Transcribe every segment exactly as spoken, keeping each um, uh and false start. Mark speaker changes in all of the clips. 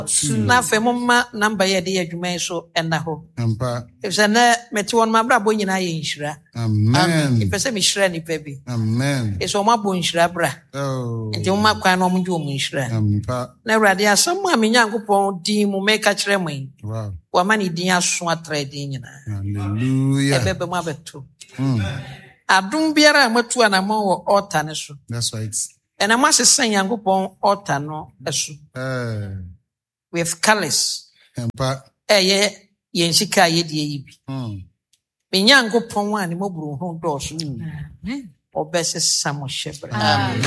Speaker 1: Na fe mama number ye de adwuma so ena ho.
Speaker 2: Ampa.
Speaker 1: If say na meti won ma brabo nyina ye nhira.
Speaker 2: Amen.
Speaker 1: If say me hira ni pa bi.
Speaker 2: Amen.
Speaker 1: E so ma bo nhira bra.
Speaker 2: Oh.
Speaker 1: Enti mo makwan no mo dwo mo nhira.
Speaker 2: Ampa.
Speaker 1: Na Awurade asem a me Nyankopɔn din mu meka kyerɛ mo yi.
Speaker 2: Wow.
Speaker 1: Wa ma ni din aso atra din nyina.
Speaker 2: Hallelujah.
Speaker 1: Ebe be mo abeto.
Speaker 2: Mm.
Speaker 1: Adum biara matu anamon wo altar ne so.
Speaker 2: That's right.
Speaker 1: And I'm saying Nyankopɔn altar no eso.
Speaker 2: Eh.
Speaker 1: With colors.
Speaker 2: Ampa.
Speaker 1: Eh ye yen sika ye die yi bi.
Speaker 2: Mm.
Speaker 1: Me Nyankopɔn wa ni mo buru ho do so. Obese samo shebra.
Speaker 2: Amen.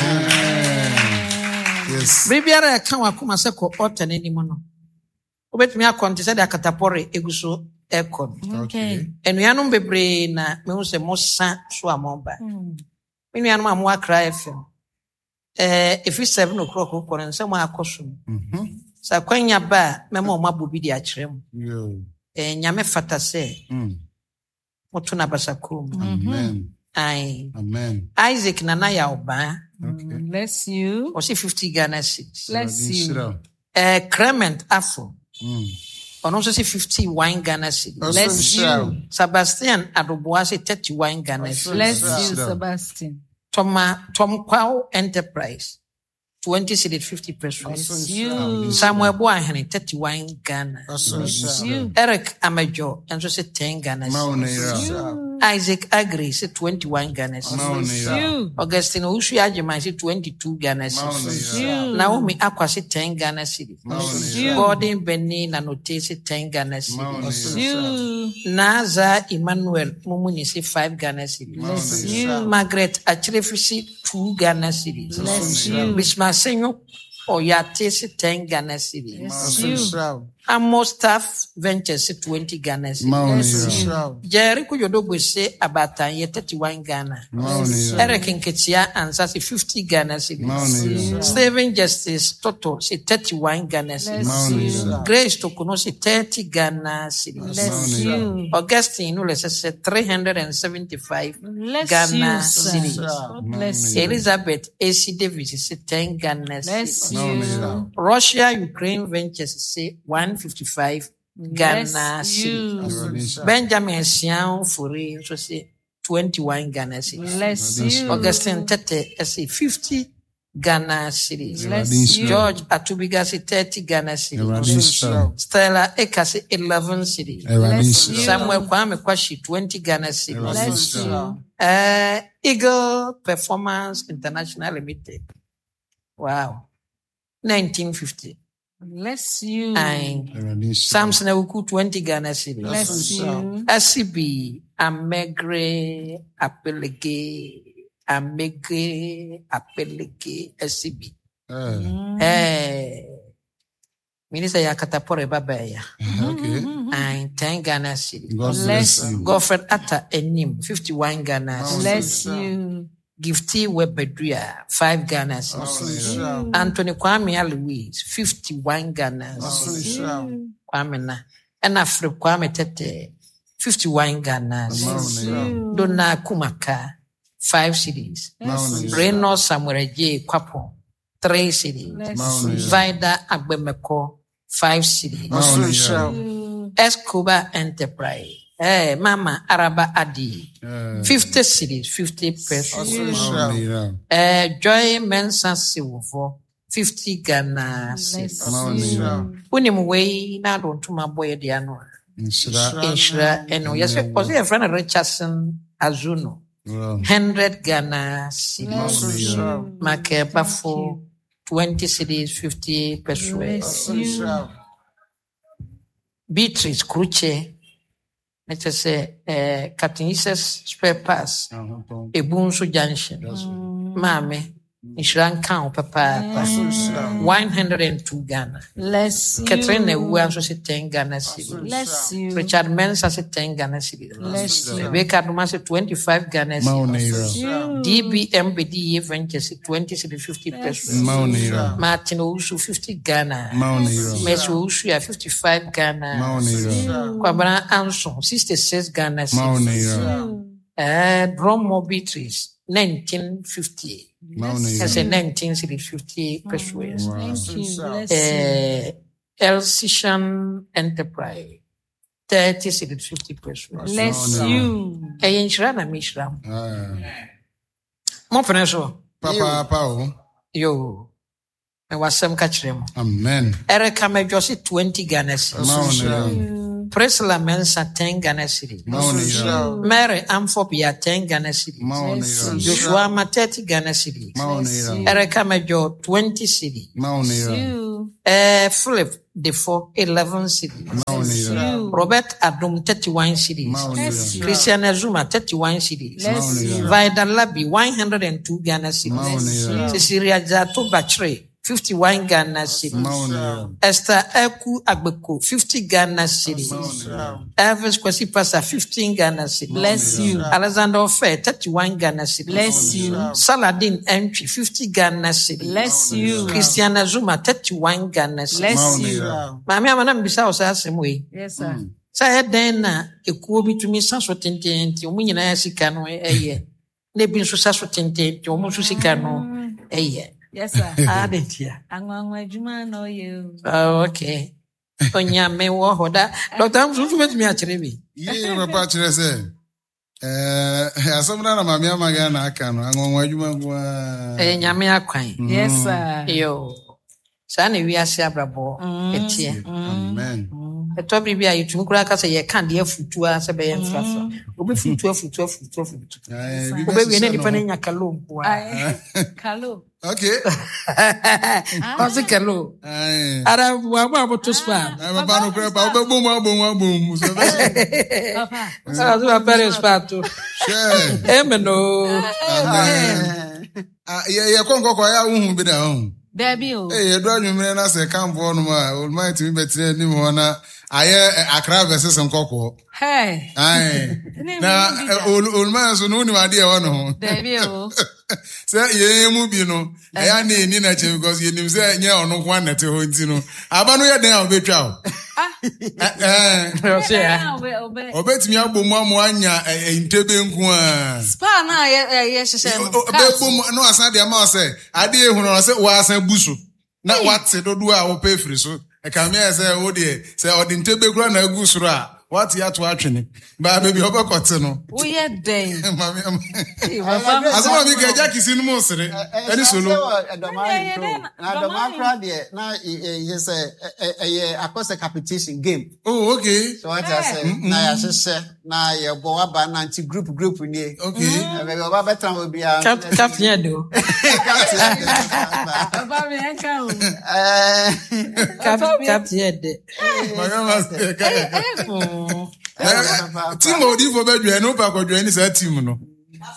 Speaker 2: Yes.
Speaker 1: Bibiara ka wa kuma se ko altar ne ni mo no. Obetumi akonte se da katapore eguso ekon.
Speaker 2: Okay.
Speaker 1: Enuanom bebre na me hu se mo sa so amomba. Me nuanom am wa cry F M. Eh if it's seven o'clock ko no se mo akoso.
Speaker 2: Mhm.
Speaker 1: Sa kwanya ba me mo mabobi di akire mu.
Speaker 2: Yo.
Speaker 1: Eh nyame fata se.
Speaker 2: Mm.
Speaker 1: Moto na basako.
Speaker 2: Amen.
Speaker 1: Ai.
Speaker 2: Amen.
Speaker 1: Isaac nana ya oba.
Speaker 2: Okay.
Speaker 3: Bless you.
Speaker 1: O si fifty Ghana cedis.
Speaker 3: Bless you.
Speaker 1: Eh Clement Afro.
Speaker 2: Mm.
Speaker 1: Ono so si fifty-one Ghana cedis.
Speaker 3: Bless you.
Speaker 1: Sebastian Adoboa se thirty-one Ghana cedis.
Speaker 3: Bless you, Sebastian.
Speaker 1: Toma Tom Kwao Enterprise twenty cedis fifty pesos.
Speaker 3: Bless you.
Speaker 1: Samuel Boahene thirty-one Ghana.
Speaker 3: Bless you.
Speaker 1: Eric Amejo enso se ten Ghana cedis. Isaac Agri se twenty-one Ghana cedis.
Speaker 3: You.
Speaker 1: Augustine Usu Ajima se twenty-two Ghana cedis.
Speaker 3: You.
Speaker 1: Naomi Aqua se ten Ghana cedis.
Speaker 3: You.
Speaker 1: Gordon Benny Nanote se ten Ghana cedis.
Speaker 3: You.
Speaker 1: Naza Emmanuel Mumuni se five Ghana cedis.
Speaker 3: Bless you.
Speaker 1: Margaret Achirefisi two Ghana cedis.
Speaker 3: Bless you.
Speaker 1: Bismasenyo Oyate se ten Ghana cedis.
Speaker 3: Bless you.
Speaker 1: Amos Staff Ventures se twenty Ghana cedis. Jerry Kuyodobo se Abatanye thirty-one Ghana. Eric Nketia Ansa se fifty Ghana cedis. Stephen Justice Toto se thirty-one Ghana cedis. Grace Tokuno se thirty Ghana cedis.
Speaker 3: Bless you.
Speaker 1: Augustine Nule se three hundred seventy-five
Speaker 3: Bless
Speaker 1: Ghana
Speaker 3: you, sir.
Speaker 1: cedis.
Speaker 3: God bless you.
Speaker 1: Elizabeth A C Davis se ten Ghana
Speaker 3: Bless
Speaker 1: cedis.
Speaker 3: you.
Speaker 1: Russia Ukraine Ventures say one fifty-five Ghana
Speaker 3: Bless you.
Speaker 1: cedis. Benjamin Sian Furi so say twenty-one Ghana cedis.
Speaker 3: Bless you.
Speaker 1: Augustine Tete say fifty Ghana cedis.
Speaker 3: Bless you.
Speaker 1: George Atubiga say thirty Ghana cedis. Stella Eka say eleven cedis.
Speaker 3: Bless you.
Speaker 1: Samuel Kwame Kwashi twenty Ghana cedis.
Speaker 3: Bless you.
Speaker 1: Uh, Eagle Performance International Limited. Wow. nineteen fifty.
Speaker 3: Bless you.
Speaker 1: And Samson Awuku twenty Ghana cedis.
Speaker 3: Bless you.
Speaker 1: S C B Amegre Apelege Amegre Apelege S C B. Eh, Minister Yakatapore Babaya.
Speaker 2: Okay.
Speaker 1: And ten Ghana cedis.
Speaker 2: God bless you.
Speaker 1: Godfred Atta Enim fifty-one Ghana cedis.
Speaker 3: Bless you.
Speaker 1: Gifty Webedria five Ghana cedis. Anthony Kwame Louise fifty-one Ghana cedis. Kwame na. And Afri Kwame Tete fifty-one Ghana cedis. Donna Kumaka five cedis. Reno Samuel J Kwapo three cedis. Vida Agbemeko five cedis. Escobar Enterprise. Eh, Mama Araba Adi fifty cedis, fifty pesos. Eh, Joy Mensa Silver fifty Ghana cedis. Unim way na don't to my boy Diano. Inshra and yes, was a friend of Richardson Azuno. Hundred Ghana cedis. Make Bafo twenty cedis, fifty pesos. Beatrice Cruce. Let us say, uh, Captain Isis spare pass, a Bunsu Junction, Mammy, Insuran Count, Papa, one hundred and two Ghana.
Speaker 3: Bless you.
Speaker 1: Katrina Williams was ten Ghana cedis.
Speaker 3: Bless you.
Speaker 1: Richard Mensa said ten Ghana cedis.
Speaker 3: Bless you.
Speaker 1: Rebecca Dumas twenty-five Ghana cedis. D B M B D Ventures twenty cedis, fifty pesos. Martin Ousu fifty Ghana. Messi Ousu fifty-five Ghana. Kwabana Anson sixty-six Ghana cedis. Uh, Bromo Beatrice nineteen fifty. As a nineteen fifty pesos.
Speaker 3: Thank you. Bless
Speaker 1: Uh, Elsician Enterprise. thirty cities, fifty pesos.
Speaker 3: Bless
Speaker 2: No, no.
Speaker 3: you.
Speaker 1: Ẹ̀yin nhyira na mi nhyira mo.
Speaker 2: Ah.
Speaker 1: Mo fene so.
Speaker 2: Papa, papa.
Speaker 1: Yo. Me wasem ka kyerɛ mo.
Speaker 2: Amen.
Speaker 1: Ereka medwo se twenty Ghana cedis.
Speaker 2: Maone.
Speaker 1: Priscilla Mensa ten Ghana cedis.
Speaker 2: Maone.
Speaker 1: Mary Amphobia ten Ghana cedis.
Speaker 2: Maone.
Speaker 1: Joshua Ma thirty Ghana cedis.
Speaker 2: Maone.
Speaker 1: Ereka medwo twenty cedis.
Speaker 2: Maone.
Speaker 3: You.
Speaker 1: Eh Philip Defo eleven cedis.
Speaker 2: Maone.
Speaker 1: Robert Adum thirty-one cedis.
Speaker 2: Maone.
Speaker 1: Christian Azuma thirty-one cedis.
Speaker 3: Bless you.
Speaker 1: Vida Labi one hundred two Ghana cedis.
Speaker 2: Maone.
Speaker 1: Cecilia Jato Bachre fifty-one Ghana cedis.
Speaker 2: Maone.
Speaker 1: Esther Eku Agbeko fifty Ghana cedis. Elvis Kwesi Pasa fifteen Ghana cedis.
Speaker 3: Bless you.
Speaker 1: Alexander Ofe thirty-one Ghana cedis.
Speaker 3: Bless you.
Speaker 1: Saladin Entry fifty Ghana cedis.
Speaker 3: Bless you.
Speaker 1: Christian Azuma thirty-one Ghana cedis.
Speaker 3: Bless you.
Speaker 1: Maame amana mbisa osa asem we.
Speaker 3: Yes, sir.
Speaker 1: Sa eden na ekuo bitumi saso tententi omu nyina ya sika no eye. Na bi nso saso tententi omu nso sika no eye.
Speaker 3: Yes, sir.
Speaker 1: Adetia.
Speaker 3: Angwangwa adwuma na oye.
Speaker 1: Oh, okay. Onya me wo hoda. Doctor Amsu betumi a kyerɛ bi.
Speaker 2: Ye papa kyerɛ sɛ eh asɛm na na mame amaga na aka no anwonwa adwuma gwa.
Speaker 1: Eh nyame akwan.
Speaker 3: Yes, sir.
Speaker 1: Yo. Sa na wi ase abrabɔ etie.
Speaker 2: Amen.
Speaker 1: Eto biribi a yetumi kura ka sɛ ye kan de afutua sɛ be ye mfafa. Obi futua futua futua futua.
Speaker 2: Eh
Speaker 1: Obi wi na nipa na nya kalo mpoa.
Speaker 3: Ai. Kalo.
Speaker 2: Okay.
Speaker 1: Ɔse kalo.
Speaker 2: Ai.
Speaker 1: Ara wa ba bo to spa.
Speaker 2: Ai papa no kra pa obegbo mu abom abom so be.
Speaker 3: Papa.
Speaker 1: Sa so ba pere spa to.
Speaker 2: Sure.
Speaker 1: Amen o.
Speaker 2: Amen. Ah ye ye konkoko ya hu bi da hu.
Speaker 3: Debbie o.
Speaker 2: Eh ye do anwumre na se kambo no ma Almighty me betire ni mo na aye Accra versus Nkoko.
Speaker 3: Hey.
Speaker 2: Ai. Na Almighty so no ni ade e wono.
Speaker 3: Debbie o.
Speaker 2: Say ye mu bi no e ya na ni na che because ye nim say nye ono kwa nete ho nti no aba no ye den a obetwa o.
Speaker 3: Ah.
Speaker 2: Eh.
Speaker 1: Ɔse ya.
Speaker 3: Obe obe.
Speaker 2: Obetimi agbomu amu anya ntebe nku a.
Speaker 3: Spa na ye ye hyehyɛ no.
Speaker 2: Obegbomu no asan de ma say ade ehunu no say wa asan busu. Na wate dodo a wo pay free so. E ka me say wo de say odi ntebe kura na agu soro a. What ya to atwene. Ba baby obekote no.
Speaker 3: Wo ye den.
Speaker 2: Mami.
Speaker 3: Papa.
Speaker 2: Asama mi ka Jackie no sere. Any solo.
Speaker 4: Na Domakra de na ye say eh akose competition game.
Speaker 2: Oh, okay.
Speaker 4: So what I say na ya hyehyɛ na ye bo aba na anti group group ni.
Speaker 2: Okay.
Speaker 4: Baby oba betra obi a.
Speaker 1: Captain do.
Speaker 3: Papa me enka o.
Speaker 4: Eh
Speaker 1: Captain de.
Speaker 2: Magama say
Speaker 3: Eh.
Speaker 2: team odi for bedwe no pa kwadwe ni sa team no.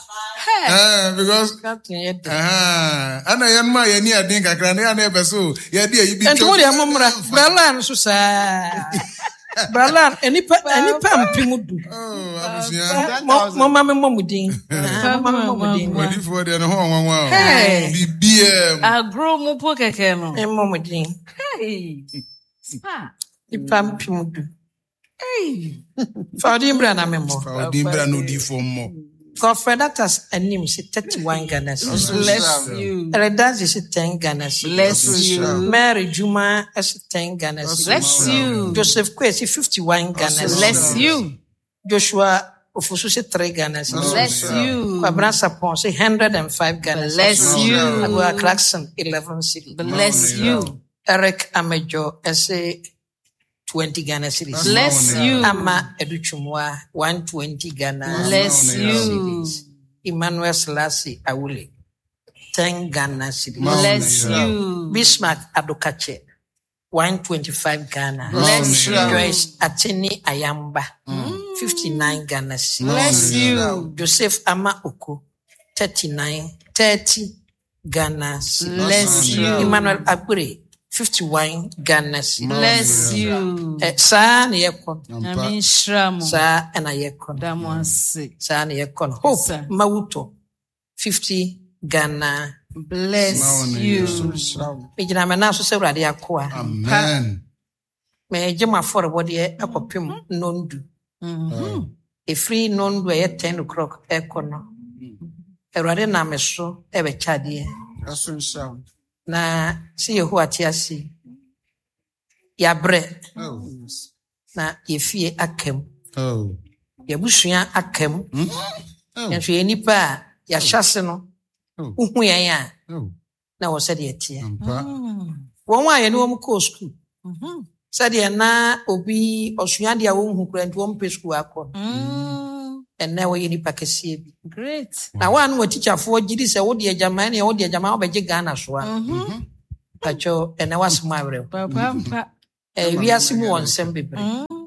Speaker 2: Eh because
Speaker 1: Captain de.
Speaker 2: ah ana yan ma yan ni adin kakra na yan e beso ye de yi bi
Speaker 1: Enti wo de amomra. Bralan so sa. Bralan enipa enipa mpimudu.
Speaker 2: Oh abusia
Speaker 1: Mo ma me momudin. Mo ma me momudin.
Speaker 2: odi for de no ho wanwa
Speaker 1: Hey.
Speaker 2: bibiem
Speaker 3: Agro mu po keke no.
Speaker 1: E momudin.
Speaker 3: Hey. Spa.
Speaker 1: Ipa mpimudu.
Speaker 3: Hey.
Speaker 1: Fadi mbra na memo.
Speaker 2: odi bra no di for mo.
Speaker 1: Godfrey Datas anim se thirty-one Ghana cedis.
Speaker 3: Bless you.
Speaker 1: Redazi se ten Ghana cedis.
Speaker 3: Bless you.
Speaker 1: Mary Juma se ten Ghana cedis.
Speaker 3: Bless you.
Speaker 1: Joseph Kwesi fifty-one Ghana cedis.
Speaker 3: Bless you.
Speaker 1: Joshua Ofusu se three Ghana cedis.
Speaker 3: Bless you.
Speaker 1: Kwabra Sapon se one hundred five Ghana cedis.
Speaker 3: Bless you.
Speaker 1: Agua Clarkson eleven cedis.
Speaker 3: Bless you.
Speaker 1: Eric Amejo se twenty Ghana cedis.
Speaker 3: Bless you.
Speaker 1: Ama Educhumwa one hundred twenty Ghana
Speaker 3: Bless you.
Speaker 1: cedis. Emmanuel Selassie Awule ten Ghana cedis.
Speaker 3: Bless you.
Speaker 1: Bismarck Adokache one hundred twenty-five Ghana.
Speaker 3: Bless you.
Speaker 1: Joyce Ateni Ayamba fifty-nine Ghana cedis.
Speaker 3: Bless you.
Speaker 1: Joseph Ama Oko thirty-nine thirty Ghana cedis.
Speaker 3: Bless you.
Speaker 1: Emmanuel Agbure fifty-one Ghana cedis.
Speaker 3: Bless you.
Speaker 1: Eh, saa na yɛkɔ
Speaker 3: Amin shramu.
Speaker 1: saa na yɛkɔ
Speaker 3: Damonse.
Speaker 1: saa na yɛkɔ Hope
Speaker 3: Sir.
Speaker 1: Mawuto fifty Ghana.
Speaker 3: Bless you.
Speaker 1: Megyina me nan so sɛ Awurade akoa.
Speaker 2: Amen.
Speaker 1: Megye mo afɔrebɔdeɛ akɔpem nondu.
Speaker 3: Mhm.
Speaker 1: Ɛfiri nondu a ɛyɛ ten o'clock ɛkɔ no. Awurade nam me so ɛbɛkyɛ adeɛ. Na sɛ Yehowa te ase. Yabre.
Speaker 2: Oh.
Speaker 1: Na yefie akem.
Speaker 2: Oh.
Speaker 1: Yabusua akem.
Speaker 2: Oh.
Speaker 1: Yanso yenipa ya hyase no.
Speaker 2: Oh.
Speaker 1: Uhu yan ya.
Speaker 2: Oh.
Speaker 1: Na wo said etie.
Speaker 2: Ampa.
Speaker 1: Won wa ye ne wo ko school. Mhm. Said ye na obi osua dia wo hu kura nti wo mpe school akọ.
Speaker 3: Mm.
Speaker 1: Enne wo ye nipa kese bi.
Speaker 3: Great.
Speaker 1: Na wa no teacher fo gidi se wo de agyaman na wo de agyaman wo beje Ghana so a.
Speaker 3: Mhm.
Speaker 1: Pacho enne wasem awre.
Speaker 3: Papa mpa.
Speaker 1: Eh wiase mu won sem bebre.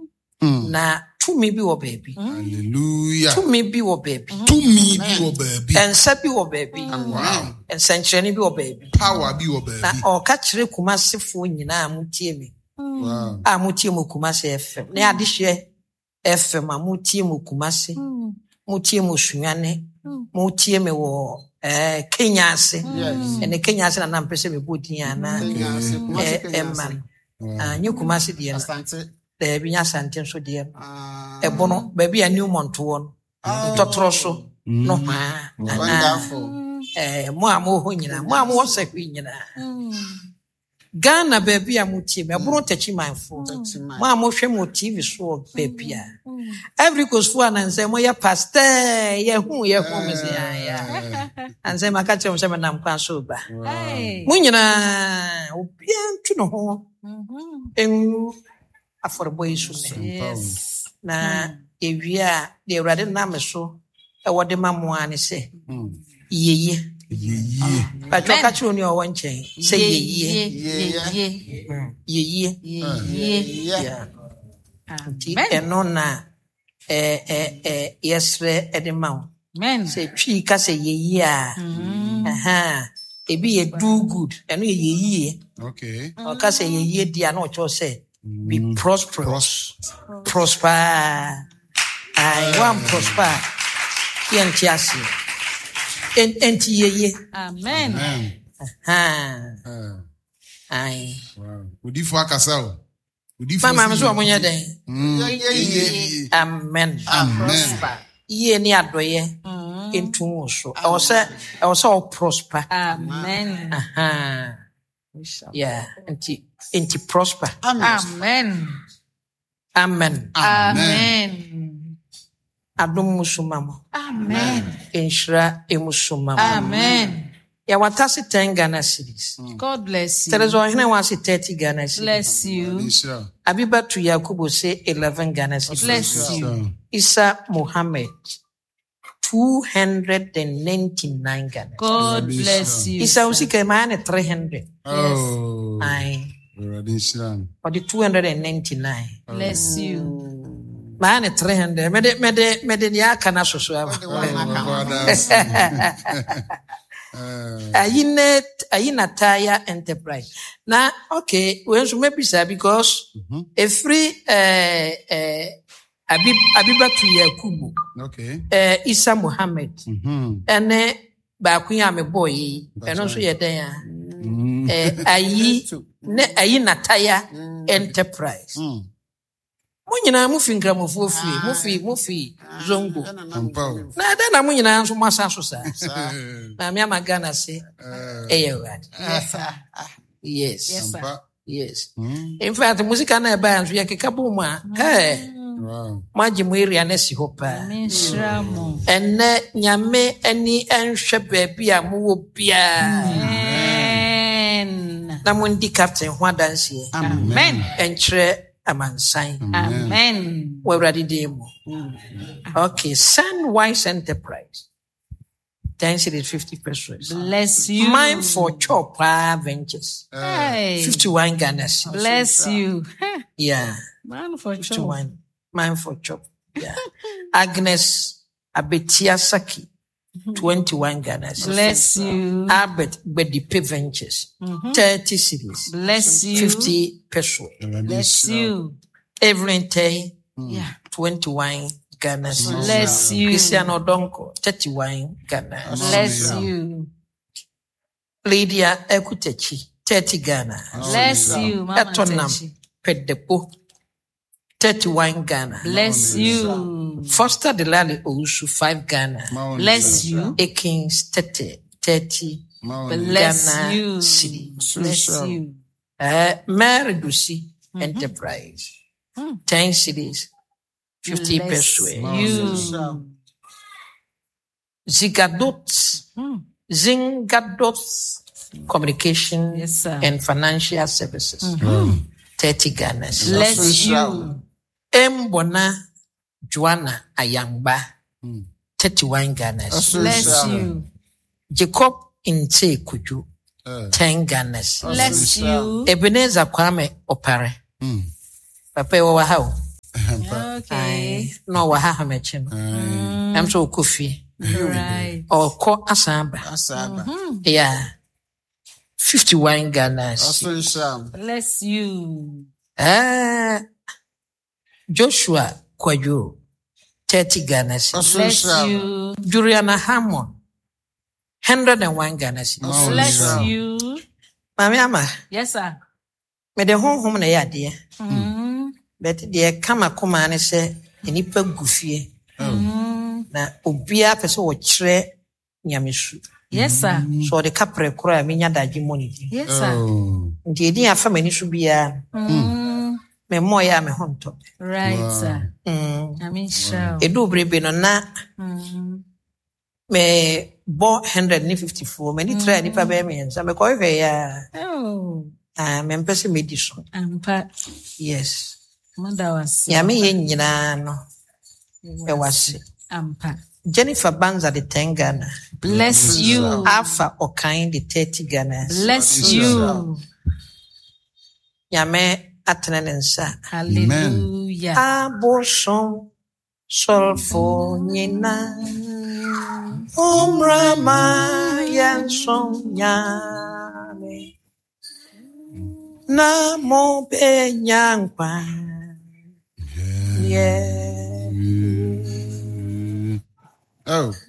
Speaker 1: Na tumi bi wo baby.
Speaker 2: Hallelujah.
Speaker 1: Tumi bi wo baby.
Speaker 2: Tumi bi wo baby.
Speaker 1: Ensa bi wo baby.
Speaker 2: Wow.
Speaker 1: Ensankyerene bi wo baby.
Speaker 2: Power bi wo baby.
Speaker 1: Na o ka kire Kumasefo nyina amutie me.
Speaker 2: Wow.
Speaker 1: Amutie mu Kumase F M. Na ade hye F M amutie mu Kumase. Mutie mu Sunyane. Mutie me wo eh Kenya ase. Ene Kenya ase na na mpese me bodin ana. Eh man. Ah nyu Kumase de na. Eh bi nya Asante so de na. E bono ba bi anu monto won. Ntotoro so no ma.
Speaker 4: Wonderful.
Speaker 1: Eh mo amo ho nyina. Mo amo wo sekwi nyina. Ghana baby amutie me aburo tachi manfo. Mo amo hwe mo T V so baby a. Every cosfo ananse mo ya pastor ye hu ye hu me se ya. Anse maka che mo se na mkwan so ba. Mo nyina obi antu no ho. En aforbo isu ne.
Speaker 3: Yes.
Speaker 1: Na ewia de Ewurade na me so e wode mamoa ne se. Yeye.
Speaker 2: Yeye.
Speaker 1: Pacho ka chi oni owo nchen se yeye.
Speaker 3: Yeye.
Speaker 1: Yeye.
Speaker 3: Yeye.
Speaker 1: Yeah. Ti eno na eh eh eh yesre edema.
Speaker 3: Amen.
Speaker 1: Se twi ka se yeye a. Aha. Ebi ye do good. Eno ye yeye.
Speaker 2: Okay.
Speaker 1: O ka se yeye dia na o cho se be prosperous. Prosper. I want prosper. Yen tiasi. En enti yeye.
Speaker 3: Amen.
Speaker 2: Amen.
Speaker 1: Aha.
Speaker 2: Uh,
Speaker 1: Ai.
Speaker 2: wow. Udifo akasa o. Udifo.
Speaker 1: Mama me so omonye den.
Speaker 2: Yeye.
Speaker 1: Amen.
Speaker 2: Amen.
Speaker 1: Ye ni adoye. Entu wo so. E wo se e wo se o prosper.
Speaker 3: Amen.
Speaker 1: Aha. Yeah, enti enti prosper.
Speaker 3: Amen.
Speaker 1: Amen.
Speaker 3: Amen.
Speaker 1: Adom musumamo.
Speaker 3: Amen.
Speaker 1: Enshira emusumamo.
Speaker 3: Amen.
Speaker 1: Ya watasi ten Ghana series.
Speaker 3: God bless you.
Speaker 1: Telezo hene wasi thirty Ghana series.
Speaker 3: Bless you.
Speaker 2: Israel.
Speaker 1: Abibatu Yakubu say eleven Ghana series.
Speaker 3: Bless you.
Speaker 1: Isa Muhammad two hundred ninety-nine Ghana.
Speaker 3: God bless you.
Speaker 1: Isa usika maana three hundred.
Speaker 2: Oh.
Speaker 1: Ai.
Speaker 2: Already Israel.
Speaker 1: Or the two hundred ninety-nine.
Speaker 3: Bless you.
Speaker 1: Maana three hundred. Mede mede mede ni aka na soso aba. Ayine ayina tire enterprise. Na okay, we so maybe say because mm-hmm. a free eh eh Abib Abibatu Yakubu.
Speaker 2: Okay.
Speaker 1: Eh Isa Muhammad.
Speaker 2: Mhm.
Speaker 1: Ene ba kun ya me boy yi. Eno so ye den ya. Eh ayi ne ayina tire enterprise.
Speaker 2: Mm.
Speaker 1: Mo nyina mo fi nkramofo fie, mo fi mo fi zongo.
Speaker 2: Ampa.
Speaker 1: Na da na mo nyina nso masa so sa. Na me ama Ghana se eh right. Yes.
Speaker 3: Yes, sir.
Speaker 2: Ampa.
Speaker 1: Yes.
Speaker 2: Mm.
Speaker 1: In fact, music na eba nso ye keka bo mu a. Hey.
Speaker 2: Wow.
Speaker 1: Maji mu area na si hopa.
Speaker 3: Minshramu.
Speaker 1: Enne nyame ani enhwe baabi a mo wo bia.
Speaker 3: Amen.
Speaker 1: Na mo ndi captain ho adanse.
Speaker 3: Amen.
Speaker 1: Enkyere amansan.
Speaker 3: Amen.
Speaker 1: We ready demo. Okay, Sunwise Enterprise. ten cities, fifty pesos.
Speaker 3: Bless you.
Speaker 1: Mine for Chop uh, Ventures.
Speaker 3: Hey.
Speaker 1: fifty-one Ghana.
Speaker 3: Bless you.
Speaker 1: Yeah.
Speaker 3: Man for chop.
Speaker 1: fifty-one. Mine for Chop. Yeah. Agnes Abetia Saki. twenty-one Ghana.
Speaker 3: Bless you.
Speaker 1: Albert Bedipe Ventures. thirty cities.
Speaker 3: Bless you.
Speaker 1: fifty pesos.
Speaker 3: Bless you.
Speaker 1: Evelyn Tay.
Speaker 3: Yeah.
Speaker 1: twenty-one Ghana.
Speaker 3: Bless you.
Speaker 1: Cristiano Donko. thirty-one Ghana.
Speaker 3: Bless you.
Speaker 1: Lydia Ekutechi. thirty Ghana.
Speaker 3: Bless you. Mama
Speaker 1: Etonam
Speaker 3: Techi.
Speaker 1: Pedepo. thirty-one Ghana.
Speaker 3: Bless you.
Speaker 1: Foster Delali Ousu. five Ghana.
Speaker 3: Bless you.
Speaker 1: Akins thirty. thirty
Speaker 3: Bless
Speaker 1: Ghana
Speaker 3: you.
Speaker 1: City.
Speaker 3: Bless you.
Speaker 1: Uh, Mary Dusi. Enterprise. ten cities, fifty
Speaker 3: Bless
Speaker 1: persuade.
Speaker 3: you.
Speaker 1: Zigadot, Zingadot Communication
Speaker 3: Yes, sir.
Speaker 1: and Financial Services, thirty Ghana's.
Speaker 3: Bless you.
Speaker 1: Mbona Joanna Ayangba, thirty-one Ghana's.
Speaker 3: Bless you.
Speaker 1: Jacob Inte Kuju, ten Ghana's.
Speaker 3: Bless you.
Speaker 1: Ebenezer Kwame Opare. Papa wa ha.
Speaker 3: Okay.
Speaker 1: No wa ha meche no. Am so kofi.
Speaker 3: Right.
Speaker 1: Or ko asamba.
Speaker 4: Asaba.
Speaker 1: Yeah. fifty-one Ghana's.
Speaker 4: Asunsha.
Speaker 3: Bless you.
Speaker 1: Ah, Joshua Kwajo, thirty Ghana's.
Speaker 3: Bless you.
Speaker 1: Juliana Hammond, one hundred one Ghana's.
Speaker 3: Bless you.
Speaker 1: Mami ama,
Speaker 3: Yes, sir.
Speaker 1: me de hon hom na ya de.
Speaker 3: Mm.
Speaker 1: Bet de kama koma ne se enipa gufie.
Speaker 3: Mm.
Speaker 1: Na obia pese wo kire nyamesu.
Speaker 3: Yes, sir.
Speaker 1: So de kapre kura me nya daji money.
Speaker 3: Yes, sir.
Speaker 1: Nti edi afa mani so bia.
Speaker 3: Mm.
Speaker 1: Me moya me honto.
Speaker 3: Right, sir.
Speaker 1: Mm.
Speaker 3: I mean, sure.
Speaker 1: Edu brebe no na
Speaker 3: Mm.
Speaker 1: me bo one hundred fifty-four me ni try ni pa be me nsa me ko hwe ya
Speaker 3: Oh.
Speaker 1: ah me mpese me di so.
Speaker 3: Ampa.
Speaker 1: Yes.
Speaker 3: Mother was.
Speaker 1: Ya me ye nyina no. E wase.
Speaker 3: Ampa.
Speaker 1: Jennifer Banza de ten Ghana.
Speaker 3: Bless you.
Speaker 1: Alpha Okain de thirty Ghana.
Speaker 3: Bless you.
Speaker 1: Ya me atene ne nsa.
Speaker 3: Hallelujah.
Speaker 1: Abosom solfo nyina. Omrama yansom nyame. Na mo be nyankwa. Yeah.
Speaker 2: Oh.